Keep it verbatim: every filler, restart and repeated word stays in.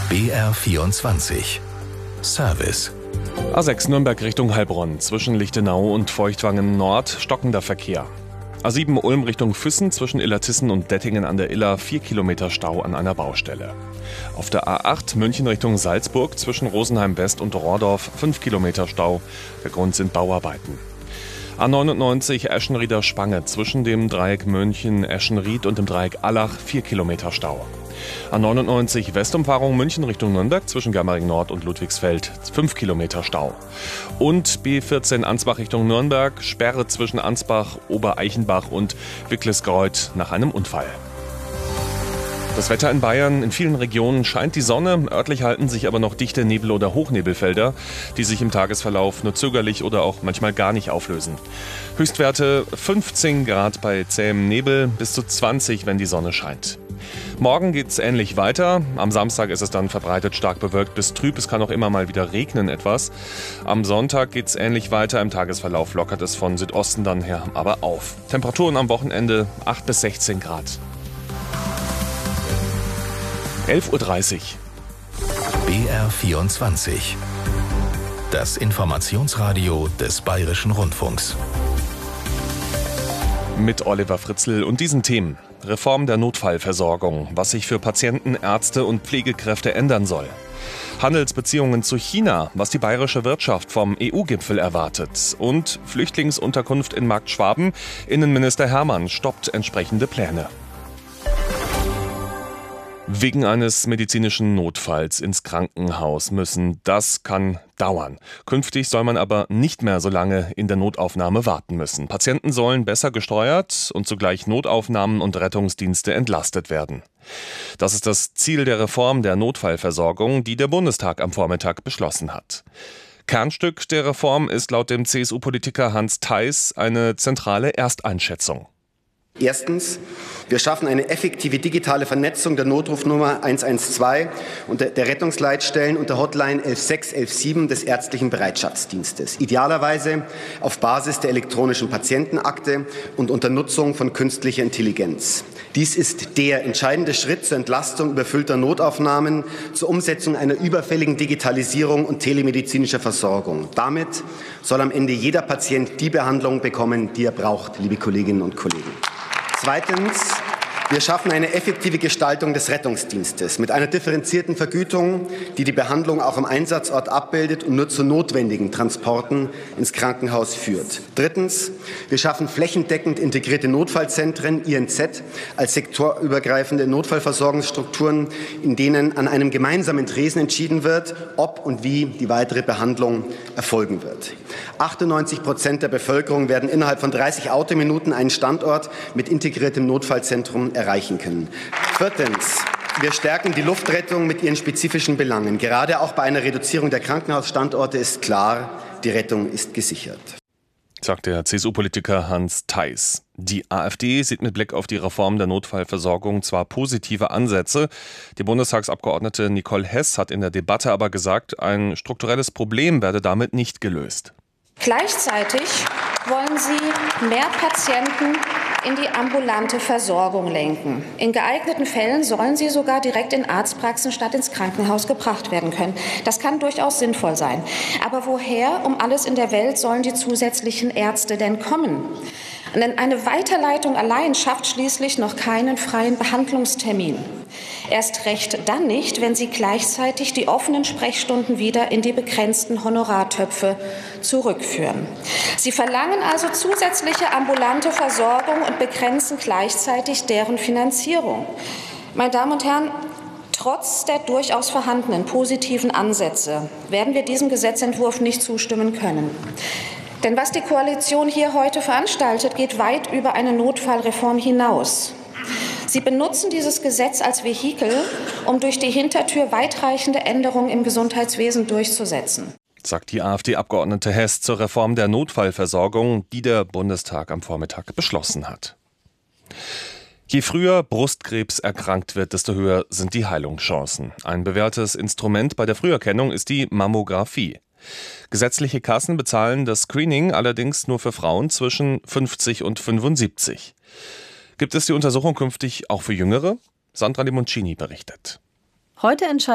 B R vierundzwanzig Service. A sechs Nürnberg Richtung Heilbronn, zwischen Lichtenau und Feuchtwangen Nord, stockender Verkehr. A sieben Ulm Richtung Füssen, zwischen Illertissen und Dettingen an der Iller, vier Kilometer Stau an einer Baustelle. Auf der A acht München Richtung Salzburg, zwischen Rosenheim West und Rohrdorf, fünf Kilometer Stau. Der Grund sind Bauarbeiten. A neunundneunzig Eschenrieder Spange, zwischen dem Dreieck München-Eschenried und dem Dreieck Allach, vier Kilometer Stau. A neunundneunzig Westumfahrung München Richtung Nürnberg, zwischen Germering Nord und Ludwigsfeld, fünf Kilometer Stau. Und B vierzehn Ansbach Richtung Nürnberg, Sperre zwischen Ansbach, Obereichenbach und Wicklesgreuth nach einem Unfall. Das Wetter in Bayern: in vielen Regionen scheint die Sonne, örtlich halten sich aber noch dichte Nebel- oder Hochnebelfelder, die sich im Tagesverlauf nur zögerlich oder auch manchmal gar nicht auflösen. Höchstwerte fünfzehn Grad bei zähem Nebel, bis zu zwanzig, wenn die Sonne scheint. Morgen geht's ähnlich weiter. Am Samstag ist es dann verbreitet stark bewölkt bis trüb. Es kann auch immer mal wieder regnen etwas. Am Sonntag geht's ähnlich weiter. Im Tagesverlauf lockert es von Südosten dann her aber auf. Temperaturen am Wochenende acht bis sechzehn Grad. elf Uhr dreißig. B R vierundzwanzig. Das Informationsradio des Bayerischen Rundfunks. Mit Oliver Fritzl und diesen Themen. Reform der Notfallversorgung, was sich für Patienten, Ärzte und Pflegekräfte ändern soll. Handelsbeziehungen zu China, was die bayerische Wirtschaft vom E U-Gipfel erwartet. Und Flüchtlingsunterkunft in Markt Schwaben. Innenminister Hermann stoppt entsprechende Pläne. Wegen eines medizinischen Notfalls ins Krankenhaus müssen, das kann dauern. Künftig soll man aber nicht mehr so lange in der Notaufnahme warten müssen. Patienten sollen besser gesteuert und zugleich Notaufnahmen und Rettungsdienste entlastet werden. Das ist das Ziel der Reform der Notfallversorgung, die der Bundestag am Vormittag beschlossen hat. Kernstück der Reform ist laut dem C S U-Politiker Hans Theis eine zentrale Ersteinschätzung. Erstens, wir schaffen eine effektive digitale Vernetzung der Notrufnummer eins eins zwei und der Rettungsleitstellen und der Hotline elf sechs elf sieben des ärztlichen Bereitschaftsdienstes. Idealerweise auf Basis der elektronischen Patientenakte und unter Nutzung von künstlicher Intelligenz. Dies ist der entscheidende Schritt zur Entlastung überfüllter Notaufnahmen, zur Umsetzung einer überfälligen Digitalisierung und telemedizinischer Versorgung. Damit soll am Ende jeder Patient die Behandlung bekommen, die er braucht, liebe Kolleginnen und Kollegen. Zweitens, wir schaffen eine effektive Gestaltung des Rettungsdienstes mit einer differenzierten Vergütung, die die Behandlung auch am Einsatzort abbildet und nur zu notwendigen Transporten ins Krankenhaus führt. Drittens, wir schaffen flächendeckend integrierte Notfallzentren, I N Z, als sektorübergreifende Notfallversorgungsstrukturen, in denen an einem gemeinsamen Tresen entschieden wird, ob und wie die weitere Behandlung erfolgen wird. achtundneunzig Prozent der Bevölkerung werden innerhalb von dreißig Autominuten einen Standort mit integriertem Notfallzentrum erreichen können. Viertens. Wir stärken die Luftrettung mit ihren spezifischen Belangen. Gerade auch bei einer Reduzierung der Krankenhausstandorte ist klar, die Rettung ist gesichert. Sagt der C S U-Politiker Hans Theis. Die AfD sieht mit Blick auf die Reform der Notfallversorgung zwar positive Ansätze. Die Bundestagsabgeordnete Nicole Hess hat in der Debatte aber gesagt, ein strukturelles Problem werde damit nicht gelöst. Gleichzeitig wollen sie mehr Patienten in die ambulante Versorgung lenken. In geeigneten Fällen sollen sie sogar direkt in Arztpraxen statt ins Krankenhaus gebracht werden können. Das kann durchaus sinnvoll sein. Aber woher um alles in der Welt sollen die zusätzlichen Ärzte denn kommen? Denn eine Weiterleitung allein schafft schließlich noch keinen freien Behandlungstermin. Erst recht dann nicht, wenn sie gleichzeitig die offenen Sprechstunden wieder in die begrenzten Honorartöpfe zurückführen. Sie verlangen also zusätzliche ambulante Versorgung und begrenzen gleichzeitig deren Finanzierung. Meine Damen und Herren, trotz der durchaus vorhandenen positiven Ansätze werden wir diesem Gesetzentwurf nicht zustimmen können. Denn was die Koalition hier heute veranstaltet, geht weit über eine Notfallreform hinaus. Sie benutzen dieses Gesetz als Vehikel, um durch die Hintertür weitreichende Änderungen im Gesundheitswesen durchzusetzen. Sagt die AfD-Abgeordnete Hess zur Reform der Notfallversorgung, die der Bundestag am Vormittag beschlossen hat. Je früher Brustkrebs erkrankt wird, desto höher sind die Heilungschancen. Ein bewährtes Instrument bei der Früherkennung ist die Mammographie. Gesetzliche Kassen bezahlen das Screening allerdings nur für Frauen zwischen fünfzig und fünfundsiebzig. Gibt es die Untersuchung künftig auch für Jüngere? Sandra Limoncini berichtet. Heute entscheidet